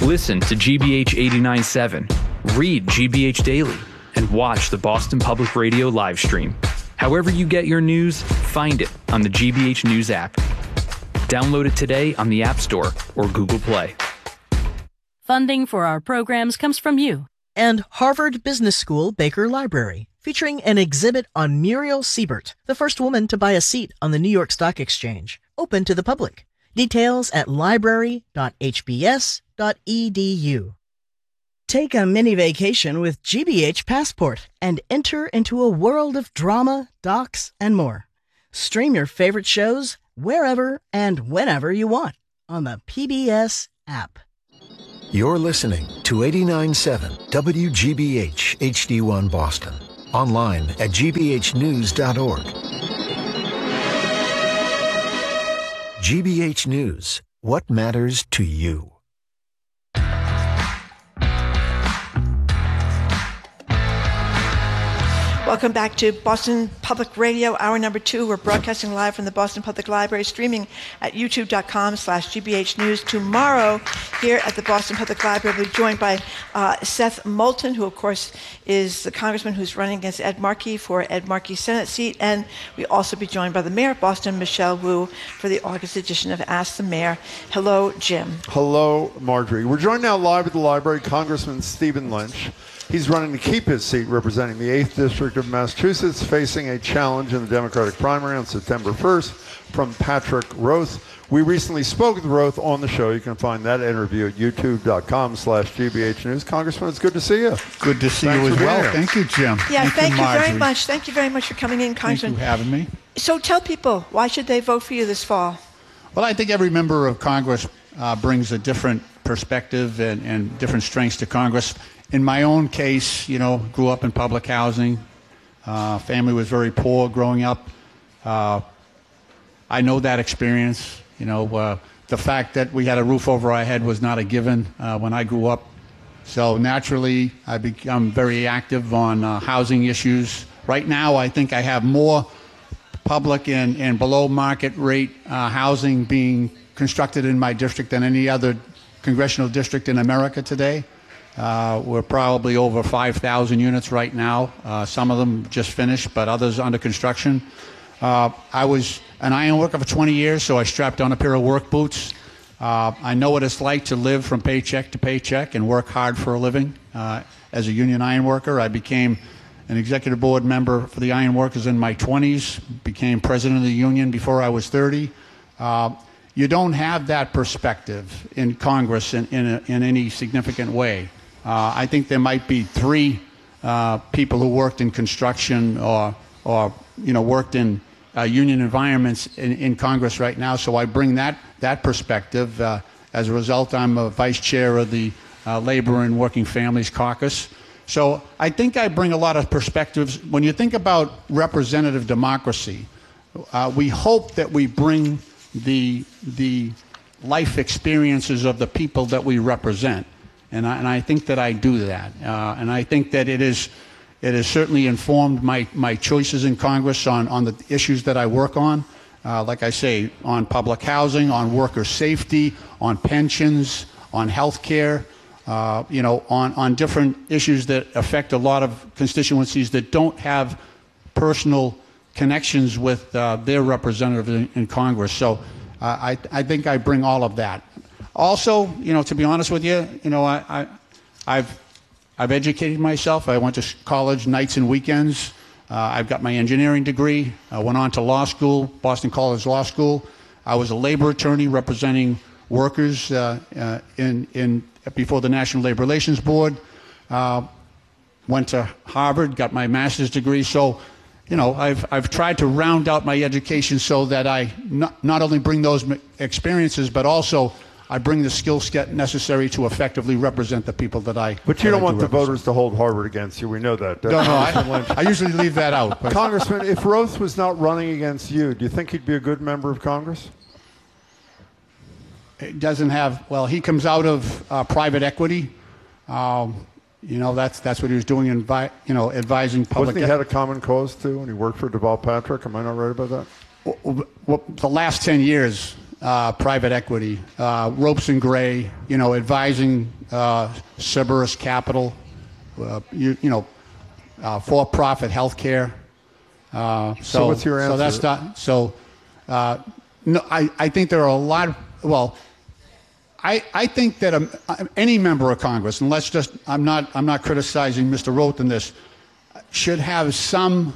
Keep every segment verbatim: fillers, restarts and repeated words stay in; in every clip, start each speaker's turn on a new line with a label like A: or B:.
A: Listen to G B H eighty-nine point seven, read G B H Daily, and watch the Boston Public Radio live stream. However you get your news, find it on the G B H News app. Download it today on the App Store or Google Play.
B: Funding for our programs comes from you.
C: And Harvard Business School Baker Library, featuring an exhibit on Muriel Siebert, the first woman to buy a seat on the New York Stock Exchange, open to the public. Details at library dot h b s dot e d u. Take a mini vacation with G B H Passport and enter into a world of drama, docs, and more. Stream your favorite shows wherever and whenever you want on the P B S app.
D: You're listening to eighty-nine point seven W G B H H D one Boston. Online at g b h news dot org. G B H News. What matters to you?
E: Welcome back to Boston Public Radio, hour number two. We're broadcasting live from the Boston Public Library, streaming at youtube dot com slash G B H News. Tomorrow, here at the Boston Public Library, we'll be joined by uh, Seth Moulton, who, of course, is the congressman who's running against Ed Markey for Ed Markey's Senate seat. And we also be joined by the mayor of Boston, Michelle Wu, for the August edition of Ask the Mayor. Hello, Jim.
F: Hello, Marjorie. We're joined now live at the library, Congressman Stephen Lynch. He's running to keep his seat representing the eighth District of Massachusetts, facing a challenge in the Democratic primary on September first from Patrick Roth. We recently spoke with Roth on the show. You can find that interview at youtube dot com slash G B H News. Congressman, it's good to see you.
G: Good to see
F: Thanks
G: you as well.
F: Here.
G: Thank you, Jim.
E: Yeah, thank, thank you, you very
G: Marjorie.
E: much. Thank you very much for coming in, Congressman.
G: Thank you for having me.
E: So tell people, why should they vote for you this fall?
G: Well, I think every member of Congress uh, brings a different perspective and, and different strengths to Congress. In my own case, you know, grew up in public housing. Uh, family was very poor growing up. Uh, I know that experience. You know, uh, the fact that we had a roof over our head was not a given uh, when I grew up. So naturally, I become very active on uh, housing issues. Right now, I think I have more public and, and below market rate uh, housing being constructed in my district than any other congressional district in America today. Uh, we're probably over five thousand units right now. Uh, some of them just finished, but others under construction. Uh, I was an iron worker for twenty years, so I strapped on a pair of work boots. Uh, I know what it's like to live from paycheck to paycheck and work hard for a living. Uh, as a union iron worker, I became an executive board member for the iron workers in my twenties, became president of the union before I was thirty. Uh, you don't have that perspective in Congress in, in, a, in any significant way. Uh, I think there might be three uh, people who worked in construction or, or you know, worked in uh, union environments in, in Congress right now. So I bring that that perspective. Uh, as a result, I'm a vice chair of the uh, Labor and Working Families Caucus. So I think I bring a lot of perspectives. When you think about representative democracy, uh, we hope that we bring the the life experiences of the people that we represent. And I, and I think that I do that. Uh, and I think that it is, it has certainly informed my, my choices in Congress on, on the issues that I work on. Uh, like I say, on public housing, on worker safety, on pensions, on health care, uh, you know, on, on different issues that affect a lot of constituencies that don't have personal connections with uh, their representative in, in Congress. So uh, I, I think I bring all of that. Also, you know, to be honest with you, you know, I, I, I've, I've educated myself. I went to college nights and weekends. Uh, I've got my engineering degree. I went on to law school, Boston College Law School. I was a labor attorney representing workers uh, uh, in, in, before the National Labor Relations Board. Uh, went to Harvard, got my master's degree. So, you know, I've, I've tried to round out my education so that I not, not only bring those experiences, but also I bring the skill set necessary to effectively represent the people that I.
F: But you don't
G: do
F: want the
G: represent.
F: voters to hold Harvard against you. We know that.
G: No, no, I, I usually leave that out. But.
F: Congressman, if Roth was not running against you, do you think he'd be a good member of Congress?
G: It doesn't have. Well, he comes out of uh, private equity. Um, you know, that's that's what he was doing. In, you know, advising public.
F: Wasn't he head of Common Cause too, and he worked for Deval Patrick? Am I not right about that?
G: Well, well, the last ten years. uh, private equity, uh, Ropes and Gray, you know, advising uh, Cerberus Capital, uh, you, you know, uh, for-profit healthcare. Uh, so,
F: so what's your answer?
G: So that's not, so, uh, no, I, I think there are a lot of, well, I, I think that a, any member of Congress, and let's just, I'm not, I'm not criticizing Mister Roth in this, should have some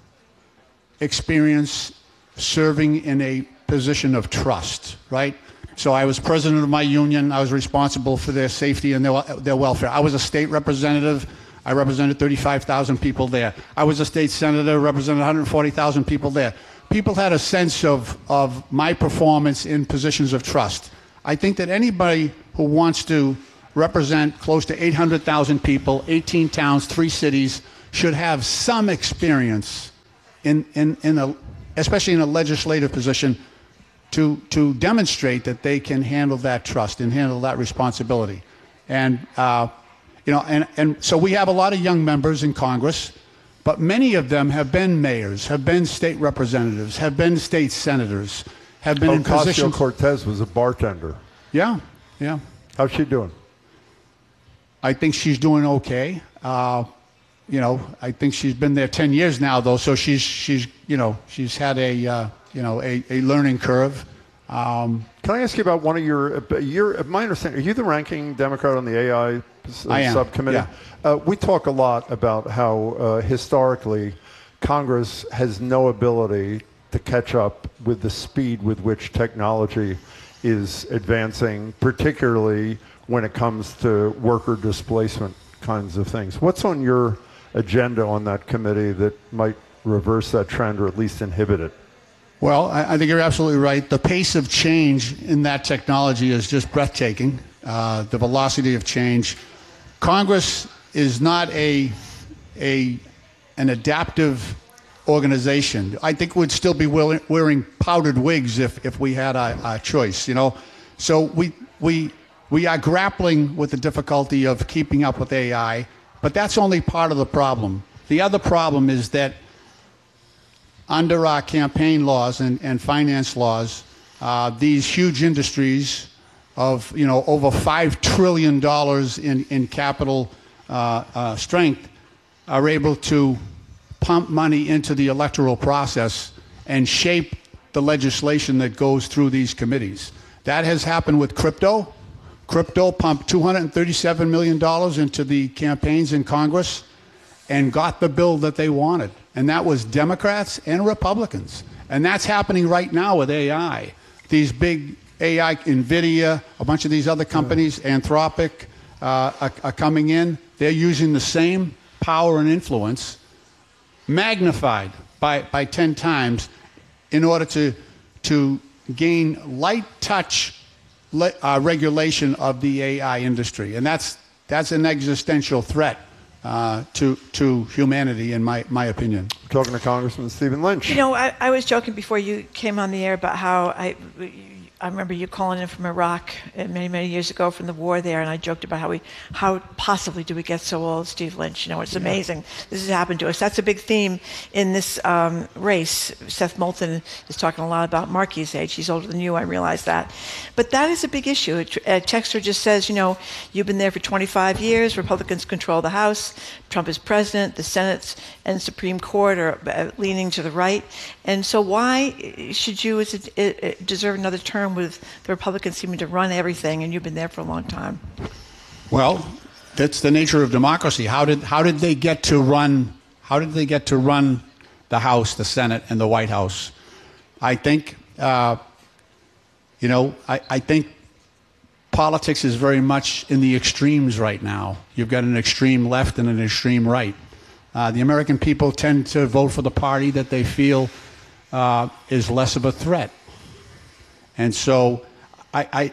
G: experience serving in a position of trust, right? So I was president of my union. I was responsible for their safety and their, their welfare. I was a state representative. I represented thirty-five thousand people there. I was a state senator, represented one hundred forty thousand people there. People had a sense of, of my performance in positions of trust. I think that anybody who wants to represent close to eight hundred thousand people, eighteen towns, three cities, should have some experience in, in, in a, especially in a legislative position, to, to demonstrate that they can handle that trust and handle that responsibility. And, uh, you know, and, and so we have a lot of young members in Congress, but many of them have been mayors, have been state representatives, have been state senators, have been in positions.
F: Ocasio-Cortez was a bartender.
G: Yeah, yeah.
F: How's she doing?
G: I think she's doing okay. Uh, you know, I think she's been there ten years now, though, so she's, she's you know, she's had a, uh, you know, a, a learning curve. Um,
F: Can I ask you about one of your, your, my understanding, are you the ranking Democrat on the A I
G: I am,
F: subcommittee?
G: yeah.
F: Uh, we talk a lot about how uh, historically Congress has no ability to catch up with the speed with which technology is advancing, particularly when it comes to worker displacement kinds of things. What's on your agenda on that committee that might reverse that trend or at least inhibit it?
G: Well, I, I think you're absolutely right. The pace of change in that technology is just breathtaking. Uh, the velocity of change. Congress is not a, a, an adaptive organization. I think we'd still be wearing powdered wigs if, if we had a, a choice, you know. So we, we, we are grappling with the difficulty of keeping up with A I, but that's only part of the problem. The other problem is that under our campaign laws and, and finance laws, uh, these huge industries of, you know, over five trillion dollars in, in capital uh, uh, strength are able to pump money into the electoral process and shape the legislation that goes through these committees. That has happened with crypto. Crypto pumped two hundred thirty-seven million dollars into the campaigns in Congress and got the bill that they wanted. And that was Democrats and Republicans. And that's happening right now with A I. These big A I, NVIDIA, a bunch of these other companies, Anthropic, uh, are, are coming in. They're using the same power and influence, magnified by, by ten times, in order to, to gain light touch le uh, regulation of the A I industry. And that's, that's an existential threat uh, to, to humanity, in my, my opinion.
F: Talking to Congressman Stephen Lynch.
E: You know, I, I was joking before you came on the air about how I... I remember you calling in from Iraq many, many years ago from the war there, and I joked about how we, how possibly do we get so old, Steve Lynch? You know, it's amazing. This has happened to us. That's a big theme in this um, race. Seth Moulton is talking a lot about Markey's age. He's older than you, I realize that. But that is a big issue. A texter just says, you know, you've been there for twenty-five years. Republicans control the House. Trump is president. The Senate and Supreme Court are leaning to the right. And so why should you as a, deserve another term with the Republicans seeming to run everything, and you've been there for a long time?
G: Well, that's the nature of democracy. How did how did they get to run? How did they get to run the House, the Senate, and the White House? I think, uh, you know, I, I think politics is very much in the extremes right now. You've got an extreme left and an extreme right. Uh, the American people tend to vote for the party that they feel uh, is less of a threat. And so, I, I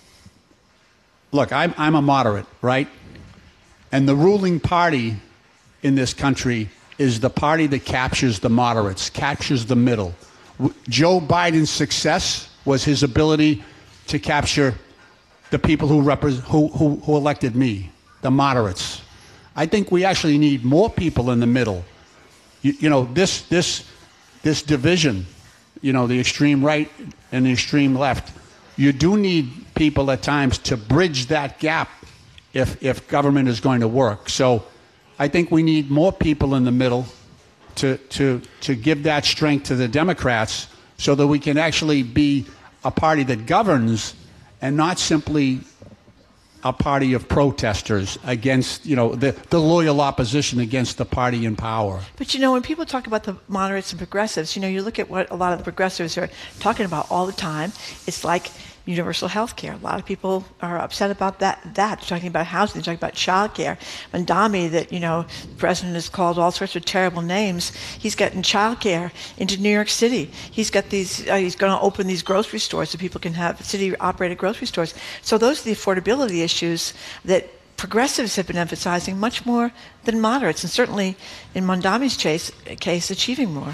G: look, I'm, I'm a moderate, right? And the ruling party in this country is the party that captures the moderates, captures the middle. Joe Biden's success was his ability to capture the people who, represent, who, who, who elected me, the moderates. I think we actually need more people in the middle. You, you know, this, this, this division, you know, the extreme right and the extreme left, you do need people at times to bridge that gap if, if government is going to work. So I think we need more people in the middle to, to, to give that strength to the Democrats so that we can actually be a party that governs and not simply a party of protesters against, you know, the, the loyal opposition against the party in power.
E: But, you know, when people talk about the moderates and progressives, you know, you look at what a lot of the progressives are talking about all the time. It's like universal health care. A lot of people are upset about that. That They're talking about housing. They're talking about child care. Mondami, that, you know, the president has called all sorts of terrible names, he's getting child care into New York City. He's got these, uh, he's going to open these grocery stores so people can have city-operated grocery stores. So those are the affordability issues that progressives have been emphasizing much more than moderates, and certainly in Mondami's case, case achieving more.